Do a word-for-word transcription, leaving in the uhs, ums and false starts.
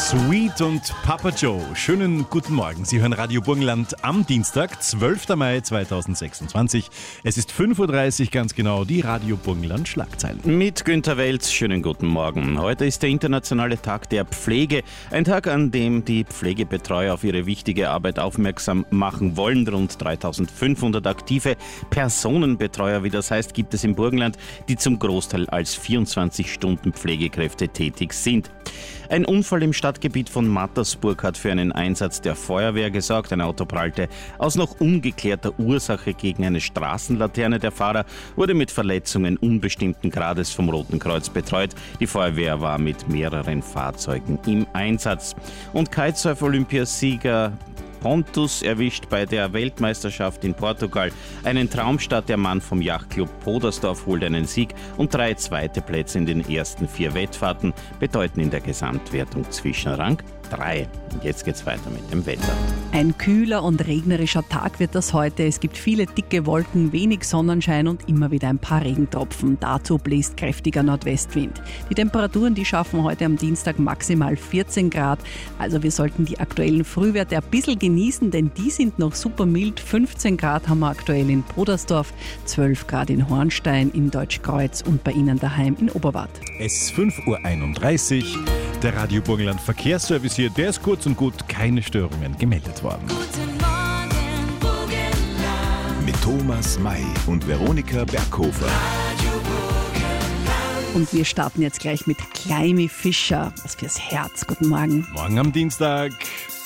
Sweet und Papa Joe. Schönen guten Morgen. Sie hören Radio Burgenland am Dienstag, zwölfter Mai zweitausendsechsundzwanzig. Es ist fünf Uhr dreißig, ganz genau, die Radio Burgenland Schlagzeilen. Mit Günther Welz, schönen guten Morgen. Heute ist der internationale Tag der Pflege. Ein Tag, an dem die Pflegebetreuer auf ihre wichtige Arbeit aufmerksam machen wollen. Rund dreitausendfünfhundert aktive Personenbetreuer, wie das heißt, gibt es im Burgenland, die zum Großteil als vierundzwanzig Stunden Pflegekräfte tätig sind. Ein Unfall im Stadtgebiet von Mattersburg hat für einen Einsatz der Feuerwehr gesorgt. Ein Auto prallte aus noch ungeklärter Ursache gegen eine Straßenlaterne. Der Fahrer wurde mit Verletzungen unbestimmten Grades vom Roten Kreuz betreut. Die Feuerwehr war mit mehreren Fahrzeugen im Einsatz. Und Kitesurf-Olympiasieger Pontus erwischt bei der Weltmeisterschaft in Portugal einen Traumstart. Der Mann vom Yachtclub Podersdorf holt einen Sieg und drei zweite Plätze in den ersten vier Wettfahrten bedeuten in der Gesamtwertung Zwischenrang drei. Und jetzt geht's weiter mit dem Wetter. Ein kühler und regnerischer Tag wird das heute. Es gibt viele dicke Wolken, wenig Sonnenschein und immer wieder ein paar Regentropfen. Dazu bläst kräftiger Nordwestwind. Die Temperaturen, die schaffen heute am Dienstag maximal vierzehn Grad. Also wir sollten die aktuellen Frühwerte ein bisschen genießen, denn die sind noch super mild. fünfzehn Grad haben wir aktuell in Podersdorf, zwölf Grad in Hornstein, in Deutschkreuz und bei Ihnen daheim in Oberwart. Es ist fünf Uhr einunddreißig. Der Radio Burgenland Verkehrsservice hier, der ist kurz und gut, keine Störungen gemeldet worden. Guten Morgen, Burgenland. Mit Thomas May und Veronika Berghofer. Radio Burgenland. Und wir starten jetzt gleich mit Kleimi Fischer, was fürs Herz. Guten Morgen. Morgen am Dienstag.